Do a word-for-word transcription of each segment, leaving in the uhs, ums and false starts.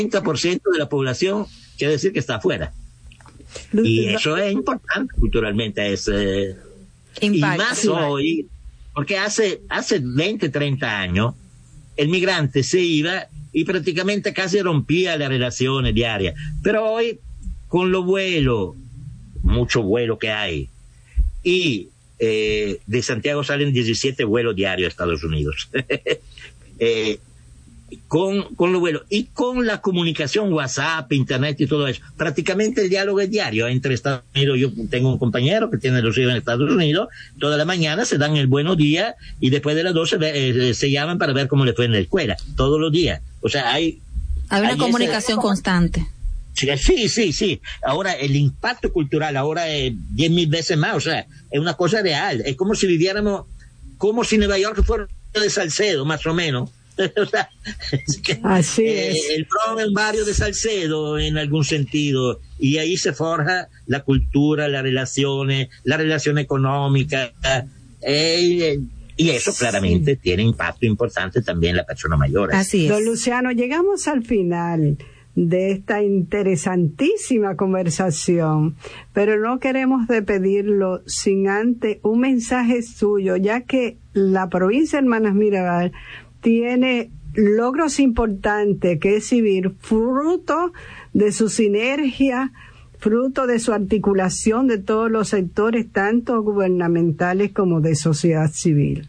treinta por ciento de la población quiere decir que está afuera. Y eso es importante culturalmente. Es, eh, y más hoy, porque hace, hace veinte, treinta años, el migrante se iba y prácticamente casi rompía las relaciones diarias. Pero hoy, con los vuelos, mucho vuelo que hay, y eh, de Santiago salen diecisiete vuelos diarios a Estados Unidos. eh, con, con los vuelos y con la comunicación, WhatsApp, Internet y todo eso, prácticamente el diálogo es diario entre Estados Unidos. Yo tengo un compañero que tiene los hijos en Estados Unidos, toda la mañana se dan el buenos días y después de las doce eh, se llaman para ver cómo le fue en la escuela, todos los días. O sea, hay... Hay una hay comunicación ese... constante. Sí, sí, sí. Ahora el impacto cultural ahora es diez mil veces más, o sea, es una cosa real. Es como si viviéramos, como si Nueva York fuera de Salcedo, más o menos. O sea, es que, así eh, es. El Bronx es un barrio de Salcedo en algún sentido, y ahí se forja la cultura, las relaciones, la relación económica, eh, y eso claramente sí tiene impacto importante también en la persona mayor. Así es. Don Luciano, llegamos al final de esta interesantísima conversación, pero no queremos despedirlo sin antes un mensaje suyo, ya que la provincia de Hermanas Mirabal tiene logros importantes que exhibir, fruto de su sinergia, fruto de su articulación de todos los sectores, tanto gubernamentales como de sociedad civil.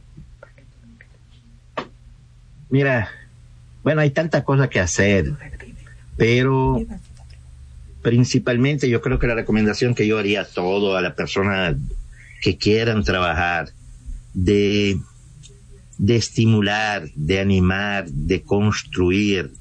Mira, bueno, hay tantas cosas que hacer, pero principalmente yo creo que la recomendación que yo haría a todo, a las personas que quieran trabajar, de de estimular, de animar, de construir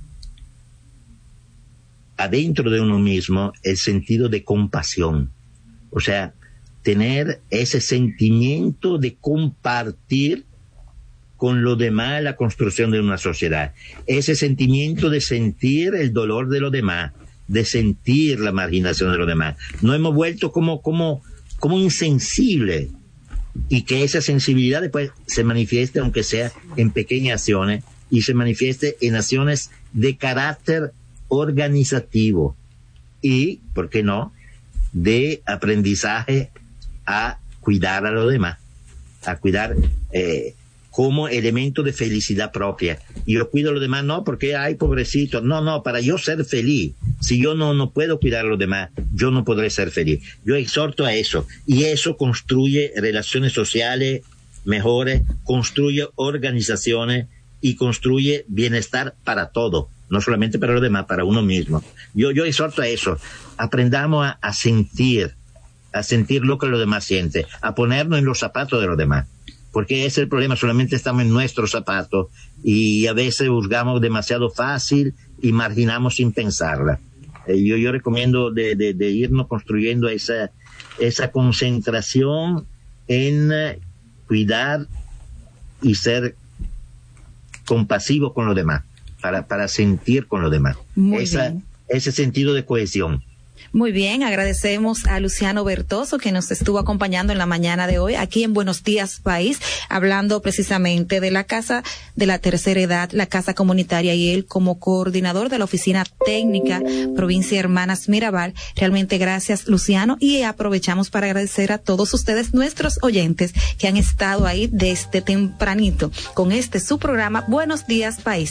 adentro de uno mismo el sentido de compasión. O sea, tener ese sentimiento de compartir con lo demás la construcción de una sociedad. Ese sentimiento de sentir el dolor de los demás, de sentir la marginación de los demás. No hemos vuelto como, como, como insensibles, y que esa sensibilidad después se manifieste, aunque sea en pequeñas acciones, y se manifieste en acciones de carácter organizativo y, ¿por qué no?, de aprendizaje a cuidar a los demás, a cuidar eh, como elemento de felicidad propia. Y yo cuido a los demás no porque, ay, pobrecito, no, no, para yo ser feliz. Si yo no, no puedo cuidar a los demás, yo no podré ser feliz. Yo exhorto a eso, y eso construye relaciones sociales mejores, construye organizaciones y construye bienestar para todo, no solamente para los demás, para uno mismo. Yo, yo exhorto a eso. Aprendamos a, a sentir, a sentir lo que los demás sienten, a ponernos en los zapatos de los demás. Porque ese es el problema, solamente estamos en nuestros zapatos y a veces juzgamos demasiado fácil y marginamos sin pensarla. Eh, yo, yo recomiendo de, de, de irnos construyendo esa, esa concentración en uh, cuidar y ser compasivo con los demás, para, para sentir con los demás. Muy esa, bien. Ese sentido de cohesión. Muy bien, agradecemos a Luciano Bertoso que nos estuvo acompañando en la mañana de hoy aquí en Buenos Días País, hablando precisamente de la Casa de la Tercera Edad, la Casa Comunitaria, y él como coordinador de la Oficina Técnica Provincia Hermanas Mirabal. Realmente gracias, Luciano, y aprovechamos para agradecer a todos ustedes, nuestros oyentes, que han estado ahí desde tempranito con este su programa Buenos Días País.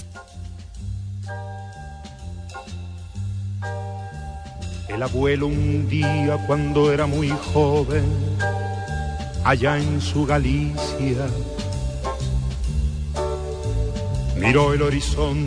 El abuelo un día cuando era muy joven, allá en su Galicia, miró el horizonte